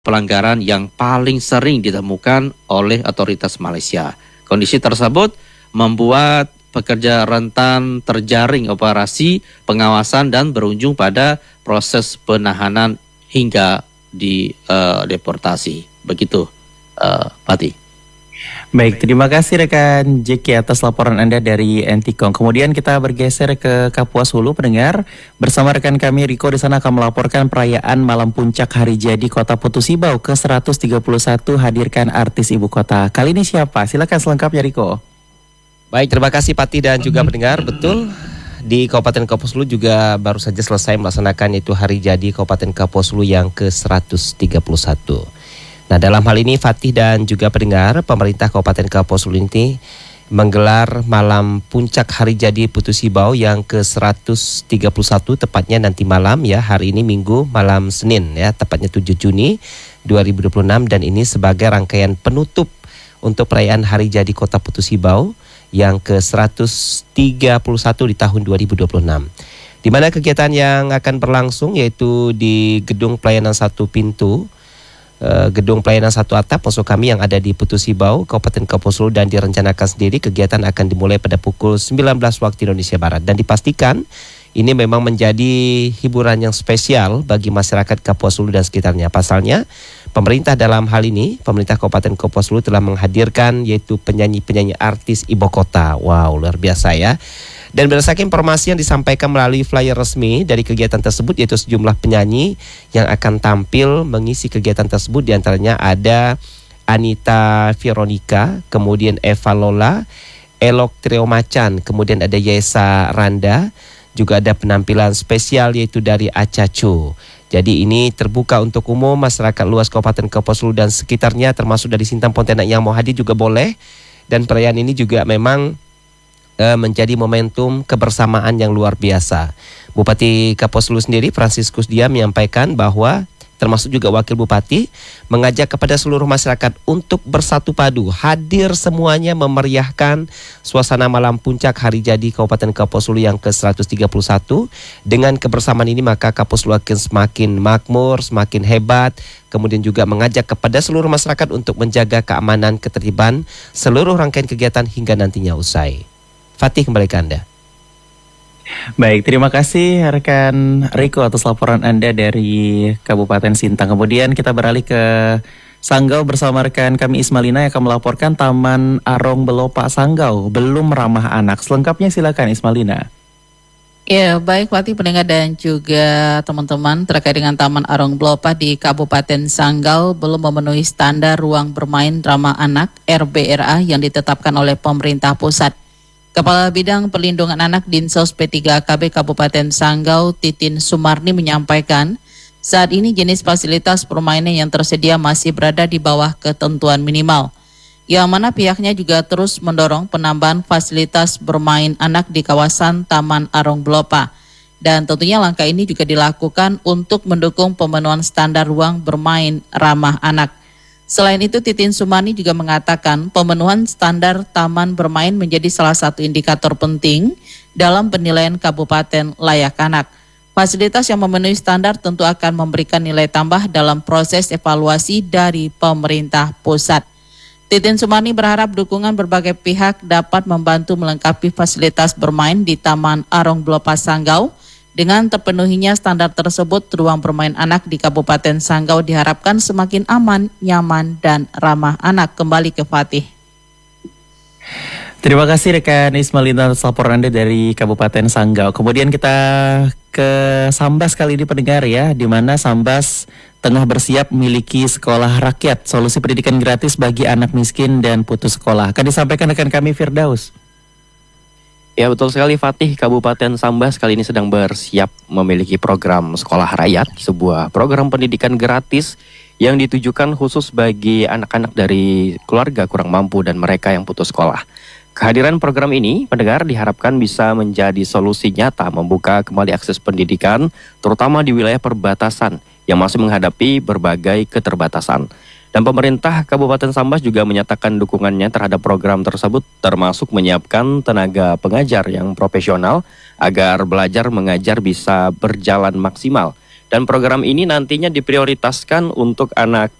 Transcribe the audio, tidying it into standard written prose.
pelanggaran yang paling sering ditemukan oleh otoritas Malaysia. Kondisi tersebut membuat pekerja rentan terjaring operasi pengawasan dan berujung pada proses penahanan hingga deportasi. Begitu, Pati. Baik, terima kasih rekan Jeki atas laporan Anda dari Entikong. Kemudian kita bergeser ke Kapuas Hulu, pendengar. Bersama rekan kami Riko di sana akan melaporkan perayaan Malam Puncak Hari Jadi Kota Putu Sibau ke-131 hadirkan artis ibu kota. Kali ini siapa? Silakan selengkapnya Riko. Baik, terima kasih Pati dan juga pendengar. Betul, di Kabupaten Kapuas Hulu juga baru saja selesai melaksanakan itu Hari Jadi Kabupaten Kapuas Hulu yang ke-131. Nah, dalam hal ini Fatih dan juga pendengar, pemerintah Kabupaten Kapuas Hulu ini menggelar Malam Puncak Hari Jadi Putu Sibau yang ke-131 tepatnya nanti malam ya, hari ini Minggu malam Senin ya, tepatnya 7 Juni 2026, dan ini sebagai rangkaian penutup untuk perayaan Hari Jadi Kota Putu Sibau yang ke-131 di tahun 2026. Di mana kegiatan yang akan berlangsung yaitu di Gedung Pelayanan Satu Pintu, Gedung Pelayanan Satu Atap maksud kami yang ada di Putu Sibau, Kabupaten Kapuas Hulu, dan direncanakan sendiri kegiatan akan dimulai pada pukul 19 waktu Indonesia Barat, dan dipastikan ini memang menjadi hiburan yang spesial bagi masyarakat Kapuas Hulu dan sekitarnya. Pasalnya, pemerintah dalam hal ini, pemerintah Kabupaten Kapuas Hulu telah menghadirkan yaitu penyanyi-penyanyi artis ibu kota. Wow, luar biasa ya. Dan berdasarkan informasi yang disampaikan melalui flyer resmi dari kegiatan tersebut, yaitu sejumlah penyanyi yang akan tampil mengisi kegiatan tersebut, diantaranya ada Anita Veronica, kemudian Eva Lola, Elok Trio Macan, kemudian ada Yesa Randa, juga ada penampilan spesial yaitu dari Acacu. Jadi ini terbuka untuk umum, masyarakat luas Kabupaten Kapuas Hulu dan sekitarnya, termasuk dari Sintang Pontianak yang mau hadir juga boleh. Dan perayaan ini juga memang menjadi momentum kebersamaan yang luar biasa. Bupati Kapuas Hulu sendiri, Franciscus Dia, menyampaikan bahwa termasuk juga Wakil Bupati mengajak kepada seluruh masyarakat untuk bersatu padu, hadir semuanya memeriahkan suasana Malam Puncak Hari Jadi Kabupaten Kapuas Hulu yang ke-131. Dengan kebersamaan ini maka Kapuas Hulu akan semakin makmur, semakin hebat. Kemudian juga mengajak kepada seluruh masyarakat untuk menjaga keamanan, ketertiban seluruh rangkaian kegiatan hingga nantinya usai. Fatih, kembali ke Anda. Baik, terima kasih rekan Riko atas laporan Anda dari Kabupaten Sintang. Kemudian kita beralih ke Sanggau bersama rekan kami Ismalina yang akan melaporkan Taman Arong Belopa Sanggau belum ramah anak. Selengkapnya silakan Ismalina. Ya, baik Fatih, pendengar dan juga teman-teman, terkait dengan Taman Arong Belopa di Kabupaten Sanggau belum memenuhi standar ruang bermain ramah anak RBRA yang ditetapkan oleh pemerintah pusat. Kepala Bidang Perlindungan Anak Dinsos P3KB Kabupaten Sanggau, Titin Sumarni, menyampaikan saat ini jenis fasilitas permainan yang tersedia masih berada di bawah ketentuan minimal. Yang mana pihaknya juga terus mendorong penambahan fasilitas bermain anak di kawasan Taman Arong Belopa. Dan tentunya langkah ini juga dilakukan untuk mendukung pemenuhan standar ruang bermain ramah anak. Selain itu, Titin Sumani juga mengatakan pemenuhan standar taman bermain menjadi salah satu indikator penting dalam penilaian kabupaten layak anak. Fasilitas yang memenuhi standar tentu akan memberikan nilai tambah dalam proses evaluasi dari pemerintah pusat. Titin Sumani berharap dukungan berbagai pihak dapat membantu melengkapi fasilitas bermain di Taman Arong Belopa Sanggau. Dengan terpenuhinya standar tersebut, ruang bermain anak di Kabupaten Sanggau diharapkan semakin aman, nyaman, dan ramah anak. Kembali ke Fatih. Terima kasih rekan Ismalina atas laporan Anda dari Kabupaten Sanggau. Kemudian kita ke Sambas kali ini pendengar ya, di mana Sambas tengah bersiap memiliki sekolah rakyat, solusi pendidikan gratis bagi anak miskin dan putus sekolah. Akan disampaikan rekan kami Firdaus. Ya, betul sekali Fatih, Kabupaten Sambas kali ini sedang bersiap memiliki program Sekolah Rakyat, sebuah program pendidikan gratis yang ditujukan khusus bagi anak-anak dari keluarga kurang mampu dan mereka yang putus sekolah. Kehadiran program ini, pendengar, diharapkan bisa menjadi solusi nyata membuka kembali akses pendidikan, terutama di wilayah perbatasan yang masih menghadapi berbagai keterbatasan. Dan pemerintah Kabupaten Sambas juga menyatakan dukungannya terhadap program tersebut, termasuk menyiapkan tenaga pengajar yang profesional agar belajar mengajar bisa berjalan maksimal. Dan program ini nantinya diprioritaskan untuk anak